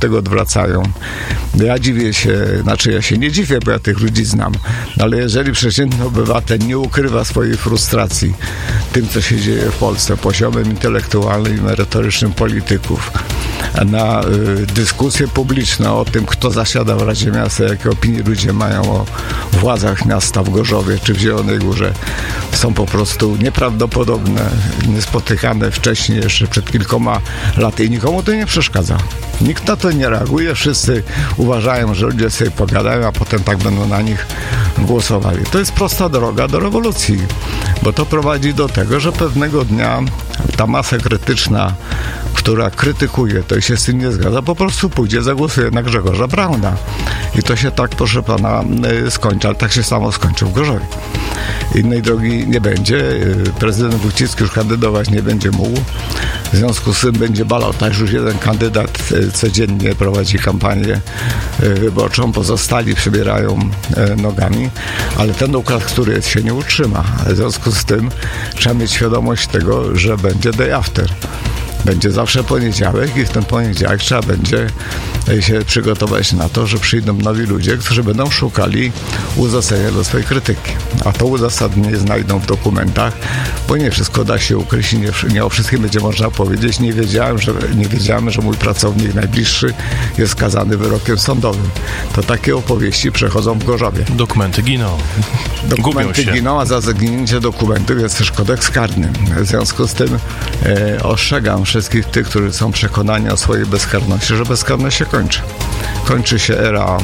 tego odwracają. Ja dziwię się, ja się nie dziwię, bo ja tych ludzi znam, ale jeżeli przeciętny obywatel nie ukrywa swojej frustracji tym, co się dzieje w Polsce, poziomem intelektualnym i merytorycznym polityków, na dyskusję publiczną o tym, kto zasiada w Radzie Miasta, jakie opinie ludzie mają o władzach miasta w Gorzowie czy w Zielonej Górze, są po prostu nieprawdopodobne, niespotykane wcześniej, jeszcze przed kilkoma laty i nikomu to nie przeszkadza. Nikt na to nie reaguje, wszyscy uważają, że ludzie sobie pogadają, a potem tak będą na nich głosowali. To jest prosta droga do rewolucji, bo to prowadzi do tego, że pewnego dnia ta masa krytyczna, która krytykuje to i się z tym nie zgadza, po prostu pójdzie, zagłosuje na Grzegorza Brauna. I to się tak, proszę pana, skończy, ale tak się samo skończy w Gorzowie. Innej drogi nie będzie. Prezydent Wójcicki już kandydować nie będzie mógł. W związku z tym będzie balotaż. Już jeden kandydat codziennie prowadzi kampanię wyborczą. Pozostali przebierają nogami, ale ten układ, który jest, się nie utrzyma. W związku z tym trzeba mieć świadomość tego, że będzie day after. Będzie zawsze poniedziałek i w ten poniedziałek trzeba będzie się przygotować na to, że przyjdą nowi ludzie, którzy będą szukali uzasadnienia do swojej krytyki. A to uzasadnienie znajdą w dokumentach, bo nie wszystko da się ukryć i nie o wszystkim będzie można powiedzieć. Nie wiedziałem, że mój pracownik najbliższy jest skazany wyrokiem sądowym. To takie opowieści przechodzą w Gorzowie. Dokumenty giną. Dokumenty giną, a za zaginięcie dokumentów jest też kodeks karny. W związku z tym ostrzegam wszystkich tych, którzy są przekonani o swojej bezkarności, że bezkarność się kończy. Kończy się era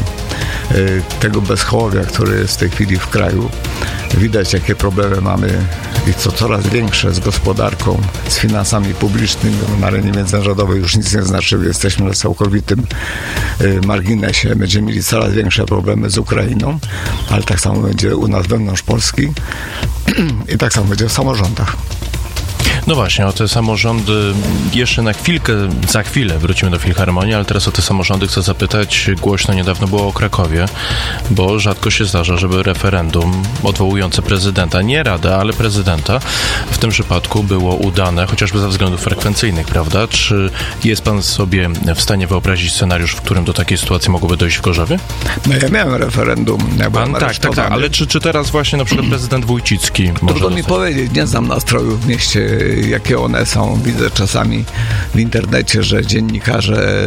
tego bezhołowia, który jest w tej chwili w kraju. Widać, jakie problemy mamy i co coraz większe z gospodarką, z finansami publicznymi na arenie międzynarodowej już nic nie znaczy. Jesteśmy na całkowitym marginesie. Będziemy mieli coraz większe problemy z Ukrainą, ale tak samo będzie u nas wewnątrz Polski i tak samo będzie w samorządach. No właśnie, o te samorządy jeszcze na chwilkę, za chwilę wrócimy do Filharmonii, ale teraz o te samorządy chcę zapytać. Głośno niedawno było o Krakowie, bo rzadko się zdarza, żeby referendum odwołujące prezydenta, nie Radę, ale prezydenta, w tym przypadku było udane, chociażby ze względów frekwencyjnych, prawda? Czy jest pan sobie w stanie wyobrazić scenariusz, w którym do takiej sytuacji mogłoby dojść w Gorzowie? No ja miałem referendum. Tak, ale czy teraz właśnie na przykład prezydent Wójcicki Trudno mi powiedzieć, nie znam nastrojów w mieście, jakie one są. Widzę czasami w internecie, że dziennikarze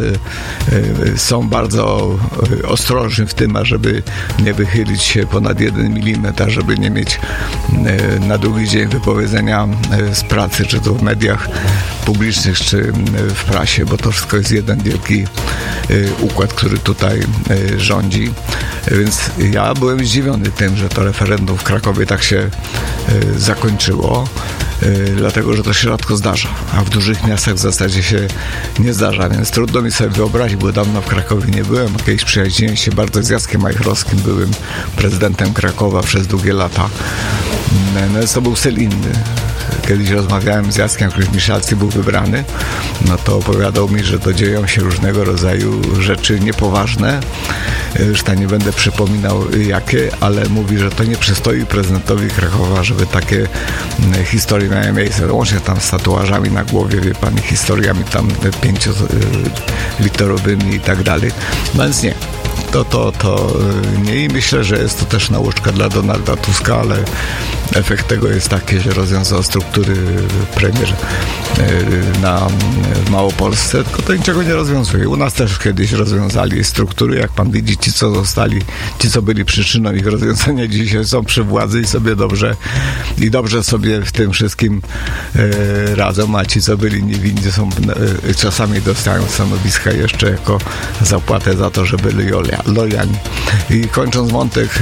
są bardzo ostrożni w tym, ażeby nie wychylić się ponad 1 milimetr, żeby nie mieć na drugi dzień wypowiedzenia z pracy, czy to w mediach publicznych, czy w prasie, bo to wszystko jest jeden wielki układ, który tutaj rządzi. Więc ja byłem zdziwiony tym, że to referendum w Krakowie tak się zakończyło, dlatego, że to się rzadko zdarza, a w dużych miastach w zasadzie się nie zdarza, więc trudno mi sobie wyobrazić, bo dawno w Krakowie nie byłem, kiedyś przyjaźniłem się bardzo z Jackiem Majchrowskim, byłem prezydentem Krakowa przez długie lata, no więc to był styl inny. Kiedyś rozmawiałem z Jackiem, który w Miszalcy był wybrany, no to opowiadał mi, że to dzieją się różnego rodzaju rzeczy niepoważne, już tam nie będę przypominał jakie, ale mówi, że to nie przystoi prezydentowi Krakowa, żeby takie historie miały miejsce, łącznie tam z tatuażami na głowie, wie pan, historiami tam 5-literowymi i tak dalej, no więc nie. To nie i myślę, że jest to też nauczka dla Donalda Tuska, ale efekt tego jest taki, że rozwiązał struktury premier w Małopolsce, tylko to niczego nie rozwiązuje. U nas też kiedyś rozwiązali struktury, jak pan widzi, ci co byli przyczyną ich rozwiązania, dzisiaj są przy władzy i sobie dobrze sobie w tym wszystkim radzą, a ci, co byli niewinni, czasami dostają stanowiska jeszcze jako zapłatę za to, że byli lojalni. I kończąc wątek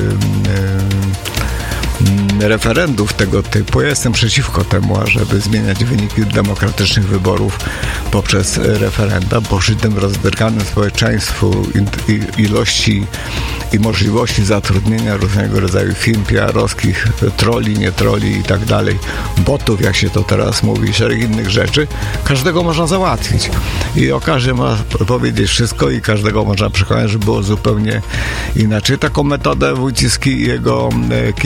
referendów tego typu, ja jestem przeciwko temu, ażeby zmieniać wyniki demokratycznych wyborów poprzez referenda, bo przy tym rozderganym społeczeństwu ilości i możliwości zatrudnienia różnego rodzaju firm PR-owskich, troli, nie troli i tak dalej, botów, jak się to teraz mówi, szereg innych rzeczy, każdego można załatwić. I o każdym ma powiedzieć wszystko i każdego można przekonać, że było zupełnie inaczej. Taką metodę Wójcicki i jego ekipa z biznesu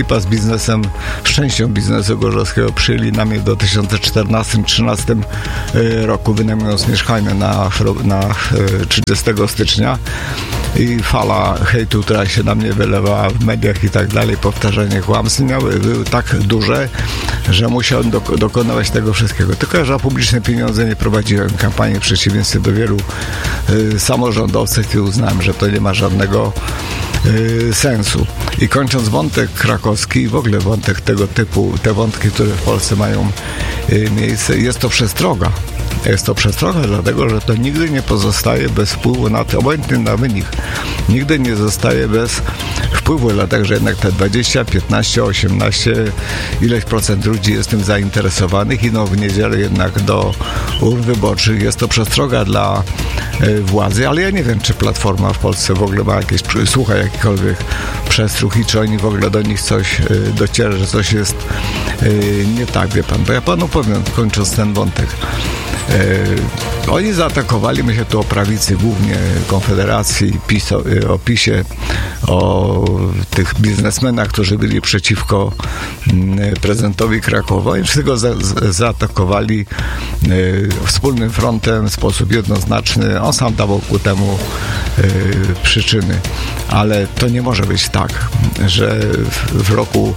biznesem, z częścią biznesu gorzowskiego przyjęli na mnie w 2014-2013 roku, wynajmując mieszkanie na 30 stycznia i fala hejtu, która się na mnie wylewała w mediach i tak dalej, powtarzanie kłamstw były tak duże, że musiałem dokonywać tego wszystkiego. Tylko, że za publiczne pieniądze nie prowadziłem kampanii, w przeciwieństwie do wielu samorządowców, i uznałem, że to nie ma żadnego sensu. I kończąc wątek krakowski i w ogóle wątek tego typu, te wątki, które w Polsce mają miejsce, jest to przestroga. Jest to przestroga, dlatego że to nigdy nie pozostaje bez wpływu na to, obojętnie na wynik, nigdy nie zostaje bez wpływu, dlatego że jednak te 20, 15, 18, ileś procent ludzi jest tym zainteresowanych, idą w niedzielę jednak do urn wyborczych. Jest to przestroga dla władzy, ale ja nie wiem, czy Platforma w Polsce w ogóle ma jakieś, słucha jakikolwiek przestróg i czy oni w ogóle do nich coś dociera, że coś jest nie tak, wie pan. Bo ja panu powiem, kończąc ten wątek, oni zaatakowali, myślę tu o prawicy, głównie Konfederacji, o PiS-ie, o tych biznesmenach, którzy byli przeciwko prezydentowi Krakowa i wszystko zaatakowali wspólnym frontem w sposób jednoznaczny. On sam dawał ku temu przyczyny. Ale to nie może być tak, że w roku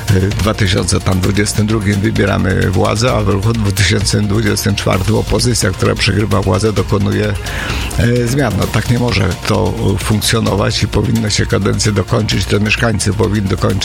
2022 wybieramy władzę, a w roku 2024 opozycja, która przegrywa władzę, dokonuje zmian. No, tak nie może to funkcjonować i powinno się kadencję dokończyć, to mieszkańcy powinni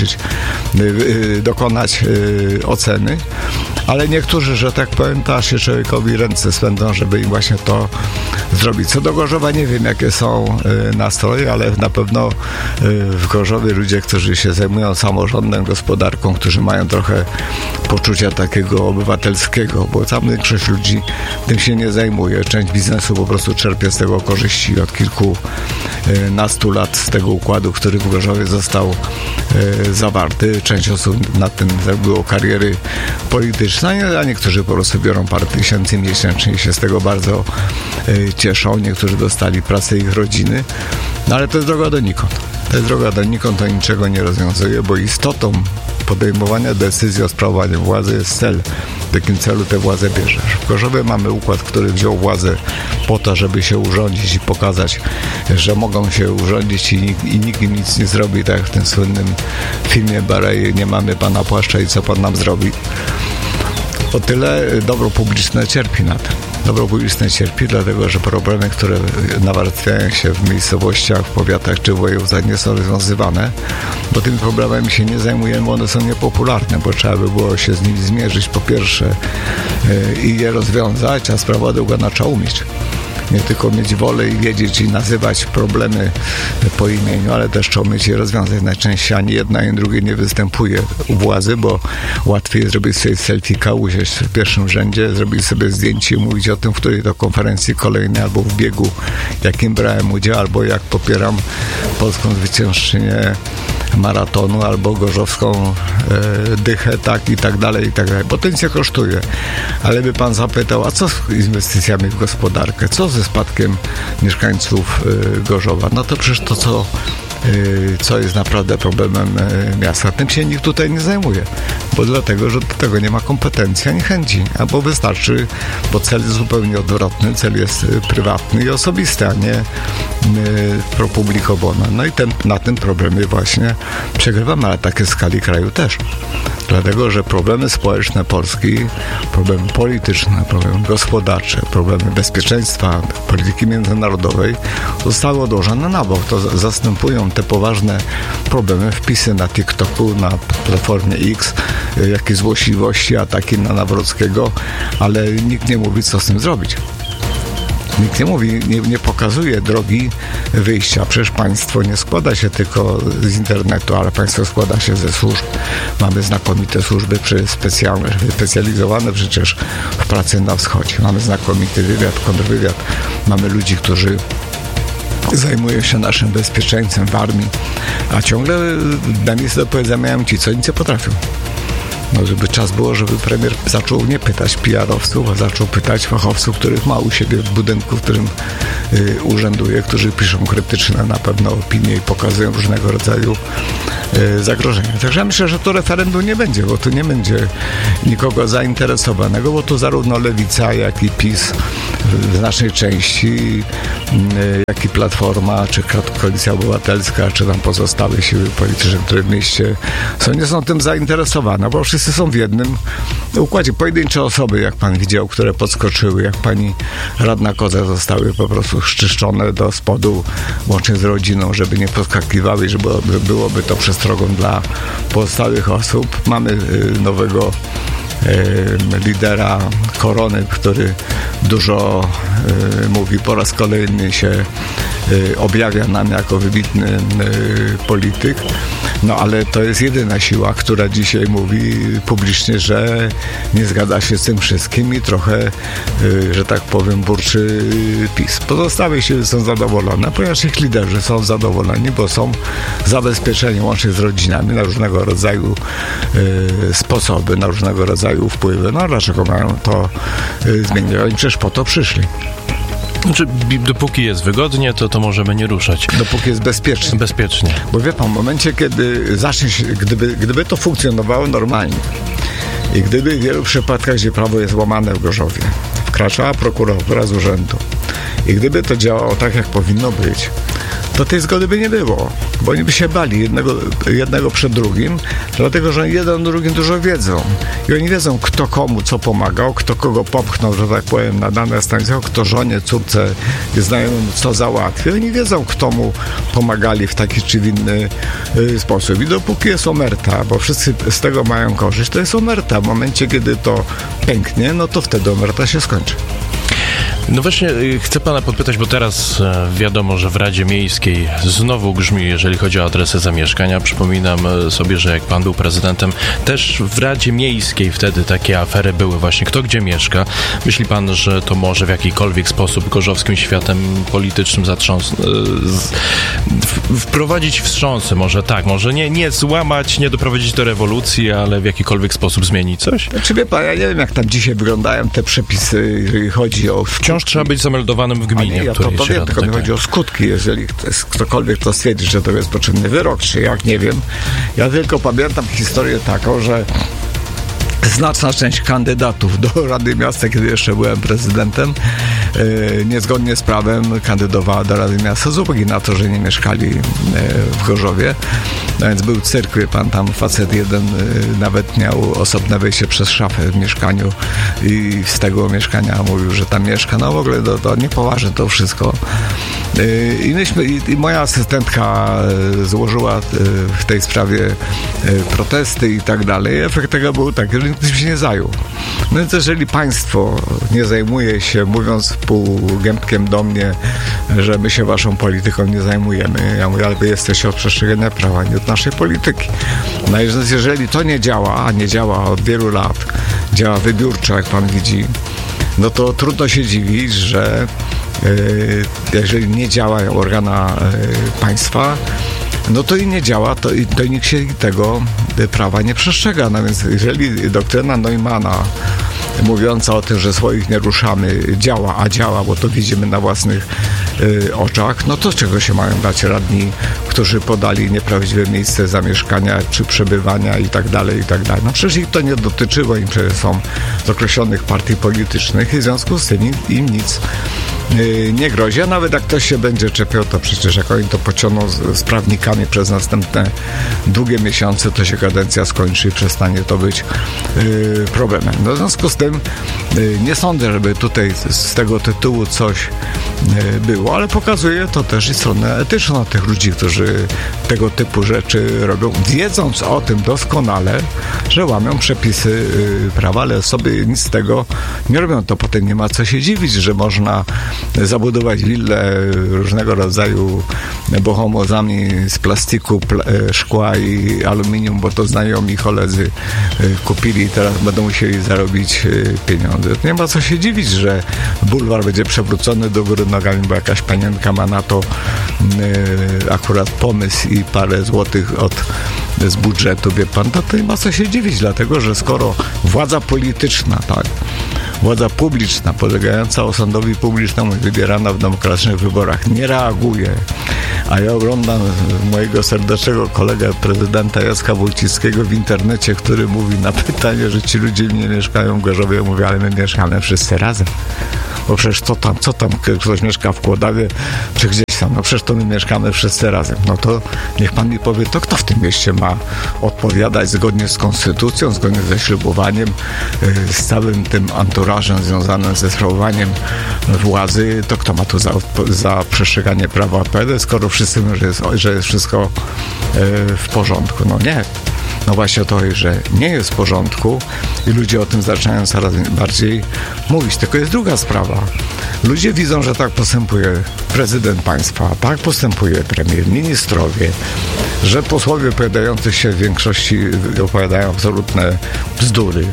dokonać oceny, ale niektórzy, że tak powiem, to aż się człowiekowi ręce swędzą, żeby im właśnie to zrobić. Co do Gorzowa nie wiem, jakie są nastroje, ale na pewno w Gorzowie ludzie, którzy się zajmują samorządem, gospodarką, którzy mają trochę poczucia takiego obywatelskiego, bo tam większość ludzi tym się nie zajmuje. Część biznesu po prostu czerpie z tego korzyści od kilkunastu lat z tego układu, który w Gorzowie został zawarty. Część osób na tym zrobiło kariery polityczne, a niektórzy po prostu biorą parę tysięcy miesięcznie i się z tego bardzo cieszą. Niektórzy dostali pracę ich rodziny, no ale to jest droga donikąd. To jest droga donikąd, to niczego nie rozwiązuje, bo istotą podejmowania decyzji o sprawowaniu władzy jest cel. W jakim celu tę władzę bierzesz. W Gorzowie mamy układ, który wziął władzę po to, żeby się urządzić i pokazać, że mogą się urządzić i nikt im nic nie zrobi, tak jak w tym słynnym filmie Bareje, nie mamy pana płaszcza i co pan nam zrobi. O tyle dobro publiczne cierpi na tym. Dobro publiczne cierpi, dlatego że problemy, które nawarstwiają się w miejscowościach, w powiatach czy w województwach nie są rozwiązywane, bo tymi problemami się nie zajmujemy, bo one są niepopularne, bo trzeba by było się z nimi zmierzyć po pierwsze i je rozwiązać, a sprawa druga trzeba umieć. Nie tylko mieć wolę i wiedzieć i nazywać problemy po imieniu, ale też trzeba umieć je rozwiązać. Najczęściej ani jedna, ani drugie nie występuje u władzy, bo łatwiej jest zrobić sobie selfika, usiąść w pierwszym rzędzie, zrobić sobie zdjęcie i mówić o tym, w której to konferencji kolejnej albo w biegu, jakim brałem udział, albo jak popieram polską zwyciężczynię maratonu, albo gorzowską dychę, tak i tak dalej, bo to nic nie kosztuje. Ale by pan zapytał, a co z inwestycjami w gospodarkę? Co ze spadkiem mieszkańców Gorzowa? No to przecież to, co jest naprawdę problemem miasta. Tym się nikt tutaj nie zajmuje, bo dlatego, że do tego nie ma kompetencji ani chęci, albo wystarczy, bo cel jest zupełnie odwrotny, cel jest prywatny i osobisty, a nie pro publico bono. No i na tym problemie właśnie przegrywamy, ale takie w skali kraju też. Dlatego, że problemy społeczne Polski, problemy polityczne, problemy gospodarcze, problemy bezpieczeństwa, polityki międzynarodowej zostały odłożone na bok. To zastępują te poważne problemy, wpisy na TikToku, na Platformie X, jakieś złośliwości, ataki na Nawrockiego, ale nikt nie mówi, co z tym zrobić. Nikt nie mówi, nie pokazuje drogi wyjścia. Przecież państwo nie składa się tylko z internetu, ale państwo składa się ze służb. Mamy znakomite służby specjalizowane przecież w pracy na wschodzie. Mamy znakomity wywiad, kontrwywiad. Mamy ludzi, którzy zajmują się naszym bezpieczeństwem w armii, a ciągle na miejsce do powiedzenia mają ci, co nic nie potrafią. No, żeby czas było, żeby premier zaczął nie pytać PR-owców, a zaczął pytać fachowców, których ma u siebie w budynku, w którym urzęduje, którzy piszą krytyczne na pewno opinie i pokazują różnego rodzaju zagrożenia. Także ja myślę, że to referendum nie będzie, bo tu nie będzie nikogo zainteresowanego, bo tu zarówno Lewica, jak i PiS w znacznej części, jak i Platforma, czy Koalicja Obywatelska, czy tam pozostałe siły polityczne, które w mieście nie są tym zainteresowane, bo wszyscy są w jednym układzie. Pojedyncze osoby, jak pan widział, które podskoczyły, jak pani radna Koza, zostały po prostu szczyszczone do spodu, łącznie z rodziną, żeby nie podskakiwały, żeby byłoby to przestrogą dla pozostałych osób. Mamy nowego lidera Korony, który dużo mówi, po raz kolejny się objawia nam jako wybitny polityk, no ale to jest jedyna siła, która dzisiaj mówi publicznie, że nie zgadza się z tym wszystkim i trochę, że tak powiem, burczy PiS. Pozostałe siły są zadowolone, ponieważ ich liderzy są zadowoleni, bo są zabezpieczeni łącznie z rodzinami na różnego rodzaju sposoby, na różnego rodzaju wpływy. No dlaczego mają to zmienić? Oni przecież po to przyszli. Znaczy, dopóki jest wygodnie, to możemy nie ruszać. Dopóki jest bezpiecznie. Bezpiecznie. Bo wie pan, w momencie, kiedy zacznie się, gdyby to funkcjonowało normalnie i gdyby w wielu przypadkach, gdzie prawo jest łamane w Gorzowie, wkraczała prokuratura z urzędu i gdyby to działało tak, jak powinno być, to tej zgody by nie było, bo oni by się bali jednego przed drugim, dlatego, że jeden drugim dużo wiedzą. I oni wiedzą, kto komu co pomagał, kto kogo popchnął, że tak powiem, na dane stanowisko, kto żonie, córce, znajomemu co załatwi. Oni wiedzą, kto mu pomagali w taki czy w inny sposób. I dopóki jest omerta, bo wszyscy z tego mają korzyść, to jest omerta. W momencie, kiedy to pęknie, no to wtedy omerta się skończy. No właśnie, chcę pana podpytać, bo teraz wiadomo, że w Radzie Miejskiej znowu grzmi, jeżeli chodzi o adresy zamieszkania. Przypominam sobie, że jak pan był prezydentem, też w Radzie Miejskiej wtedy takie afery były właśnie, kto gdzie mieszka. Myśli pan, że to może w jakikolwiek sposób gorzowskim światem politycznym wprowadzić wstrząsy? Może tak, może nie złamać, nie doprowadzić do rewolucji, ale w jakikolwiek sposób zmienić coś? Czy wie pan, ja nie wiem, jak tam dzisiaj wyglądają te przepisy, jeżeli chodzi o skutki. Trzeba być zameldowanym w gminie. Ja to wiem, tylko mi chodzi o skutki. Jeżeli ktokolwiek to stwierdzi, że to jest potrzebny wyrok, czy jak, nie wiem. Ja tylko pamiętam historię taką, że znaczna część kandydatów do Rady Miasta, kiedy jeszcze byłem prezydentem, niezgodnie z prawem kandydowała do Rady Miasta z uwagi na to, że nie mieszkali w Gorzowie. No więc był cyrk, wie pan, tam facet jeden nawet miał osobne wejście przez szafę w mieszkaniu i z tego mieszkania mówił, że tam mieszka. No w ogóle to niepoważne to wszystko. I moja asystentka złożyła w tej sprawie protesty i tak dalej. Efekt tego był taki, że nikt się nie zajął. No więc jeżeli państwo nie zajmuje się, mówiąc półgębkiem do mnie, że my się waszą polityką nie zajmujemy, ja mówię, ale wy jesteście od przestrzegania prawa, nie od naszej polityki. No i jeżeli to nie działa, a nie działa od wielu lat, działa wybiórczo, jak pan widzi, no to trudno się dziwić, że jeżeli nie działają organa państwa, no to i nie działa, to nikt się tego prawa nie przestrzega. No więc jeżeli doktryna Neumana mówiąca o tym, że swoich nie ruszamy, działa, bo to widzimy na własnych oczach, no to z czego się mają dać radni, którzy podali nieprawdziwe miejsce zamieszkania czy przebywania i tak dalej, i tak dalej. No przecież ich to nie dotyczy, bo im przecież są z określonych partii politycznych i w związku z tym im nic nie grozi, a nawet jak ktoś się będzie czepiał, to przecież jak oni to pociągną z prawnikami przez następne długie miesiące, to się kadencja skończy i przestanie to być problemem. No w związku z tym nie sądzę, żeby tutaj z tego tytułu coś było, ale pokazuje to też i stronę etyczną tych ludzi, którzy tego typu rzeczy robią, wiedząc o tym doskonale, że łamią przepisy prawa, ale sobie nic z tego nie robią. To potem nie ma co się dziwić, że można zabudować willę różnego rodzaju bohomozami z plastiku, szkła i aluminium, bo to znajomi koledzy kupili i teraz będą musieli zarobić pieniądze. Nie ma co się dziwić, że bulwar będzie przewrócony do góry nogami, bo jakaś panienka ma na to akurat pomysł i parę złotych z budżetu, wie pan, to nie ma co się dziwić, dlatego, że skoro władza polityczna, tak, władza publiczna, podlegająca osądowi publicznemu, wybierana w demokratycznych wyborach, nie reaguje, A ja oglądam mojego serdecznego kolegę, prezydenta Jacka Wójcickiego w internecie, który mówi na pytanie, że ci ludzie nie mieszkają w Gorzowie. Ja mówię, ale my mieszkamy wszyscy razem. Bo przecież co tam, ktoś mieszka w Kłodawie, czy gdzieś tam, no przecież to my mieszkamy wszyscy razem. No to niech pan mi powie, to kto w tym mieście ma odpowiadać zgodnie z konstytucją, zgodnie ze ślubowaniem, z całym tym anturażem związanym ze sprawowaniem władzy, to kto ma tu za przestrzeganie prawa odpowiadać, skoro wszyscy mówią, że jest wszystko w porządku. No nie. No właśnie o to, że nie jest w porządku i ludzie o tym zaczynają coraz bardziej mówić. Tylko jest druga sprawa. Ludzie widzą, że tak postępuje prezydent państwa, tak postępuje premier, ministrowie, że posłowie opowiadający się w większości opowiadają absolutne bzdury.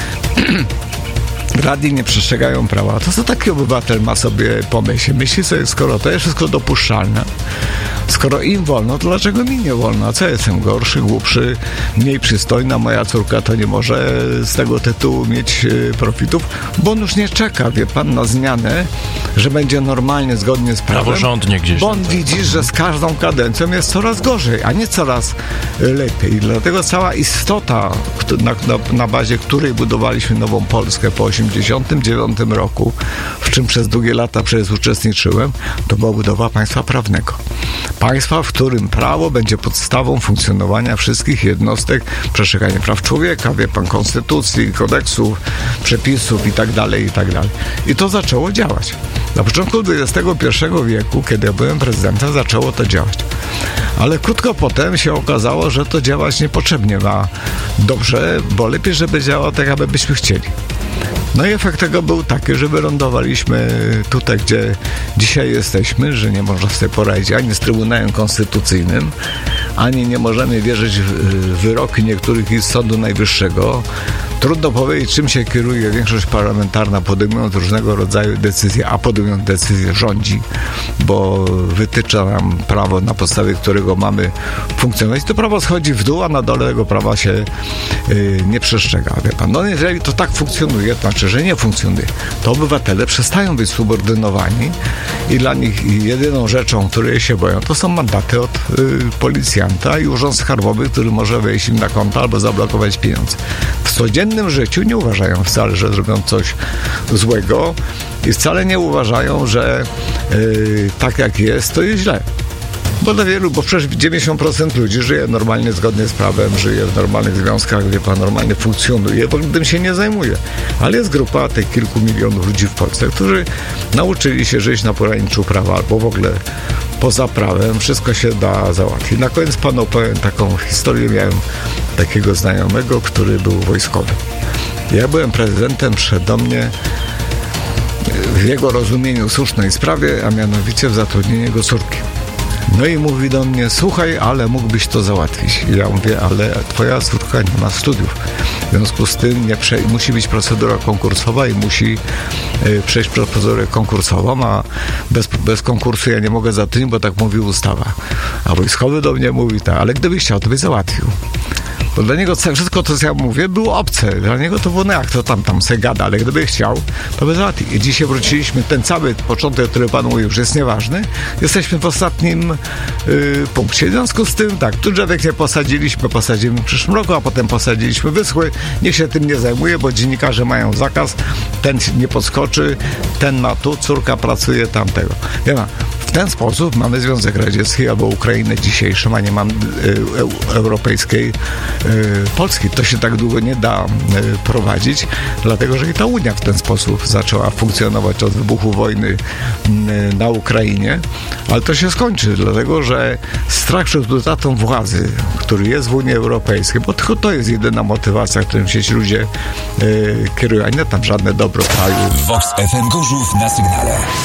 Radni nie przestrzegają prawa. To co taki obywatel ma sobie pomyśleć? Myśli sobie, skoro to jest wszystko dopuszczalne, skoro im wolno, to dlaczego mi nie wolno? A co, jestem gorszy, głupszy, mniej przystojna? Moja córka to nie może z tego tytułu mieć profitów, bo on już nie czeka, wie pan, na zmianę, że będzie normalnie, zgodnie z prawem. Praworządnie gdzieś. Bo on widzi, że z każdą kadencją jest coraz gorzej, a nie coraz lepiej. I dlatego cała istota, na bazie której budowaliśmy nową Polskę po 1989 roku, w czym przez długie lata przecież uczestniczyłem, to była budowa państwa prawnego. Państwa, w którym prawo będzie podstawą funkcjonowania wszystkich jednostek, przestrzegania praw człowieka, wie pan, konstytucji, kodeksów, przepisów i tak dalej. I to zaczęło działać. Na początku XXI wieku, kiedy ja byłem prezydentem, zaczęło to działać. Ale krótko potem się okazało, że to działać niepotrzebnie ma dobrze, bo lepiej, żeby działało tak, aby byśmy chcieli. No i efekt tego był taki, że wylądowaliśmy tutaj, gdzie dzisiaj jesteśmy, że nie można sobie poradzić ani z Trybunałem Konstytucyjnym, ani nie możemy wierzyć w wyroki niektórych izb Sądu Najwyższego. Trudno powiedzieć, czym się kieruje większość parlamentarna, podejmując różnego rodzaju decyzje, a podejmując decyzje rządzi, bo wytycza nam prawo, na podstawie którego mamy funkcjonować. To prawo schodzi w dół, a na dole tego prawa się nie przestrzega. Wie pan, no jeżeli to tak funkcjonuje, to znaczy, że nie funkcjonuje, to obywatele przestają być subordynowani i dla nich jedyną rzeczą, której się boją, to są mandaty od policjanta i urząd skarbowy, który może wejść im na konto albo zablokować pieniądze. W codziennym życiu nie uważają wcale, że zrobią coś złego i wcale nie uważają, że tak jak jest, to jest źle. Bo dla wielu, bo przecież 90% ludzi żyje normalnie, zgodnie z prawem, żyje w normalnych związkach, wie pan, normalnie funkcjonuje, bo tym się nie zajmuje. Ale jest grupa tych kilku milionów ludzi w Polsce, którzy nauczyli się żyć na pograniczu prawa albo w ogóle poza prawem. Wszystko się da załatwić. Na koniec panu opowiem taką historię. Miałem takiego znajomego, który był wojskowy. Ja byłem prezydentem, przyszedł do mnie w jego rozumieniu słusznej sprawie, a mianowicie w zatrudnieniu jego córki. No i mówi do mnie, słuchaj, ale mógłbyś to załatwić. I ja mówię, ale twoja córka nie ma studiów. W związku z tym musi być procedura konkursowa i musi przejść procedurę konkursową, a bez konkursu ja nie mogę zatrudnić, bo tak mówi ustawa. A wojskowy do mnie mówi tak, ale gdybyś chciał, to byś załatwił. Bo dla niego wszystko to, co ja mówię, było obce. Dla niego to było, no jak to tam se gada, ale gdyby chciał, to by załatwił. I dzisiaj wróciliśmy, ten cały początek, który pan mówił, już jest nieważny. Jesteśmy w ostatnim punkcie. W związku z tym, tak, tu drzewek nie posadzimy w przyszłym roku, a potem posadziliśmy wyschły. Niech się tym nie zajmuje, bo dziennikarze mają zakaz, ten nie podskoczy, ten ma tu, córka pracuje tamtego. Nie ma. W ten sposób mamy Związek Radziecki albo Ukrainę dzisiejszą, a nie mamy europejskiej Polski. To się tak długo nie da prowadzić, dlatego że i ta Unia w ten sposób zaczęła funkcjonować od wybuchu wojny na Ukrainie, ale to się skończy, dlatego że strach przed utratą władzy, który jest w Unii Europejskiej, bo tylko to jest jedyna motywacja, którym się ci ludzie kierują, a nie tam żadne dobro kraju. Vox FM Gorzów na sygnale.